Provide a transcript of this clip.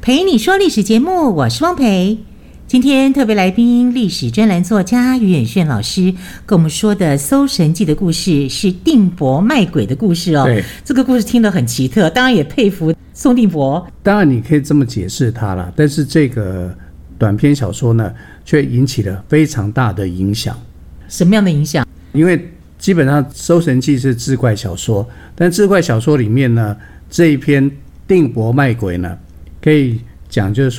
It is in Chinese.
陪你说历史节目，我是汪培。今天特别来宾历史专栏作家于远炫老师跟我们说的《搜神记》的故事是定伯卖鬼的故事哦。 对， 这个故事听得很奇特，当然也佩服宋定伯。 当然你可以这么解释它了，但是这个短篇小说呢，却引起了非常大的影响。 什么样的影响？ 因为基本上《搜神记》是志怪小说，但志怪小说里面呢，这一篇定伯卖鬼呢，可以讲就是说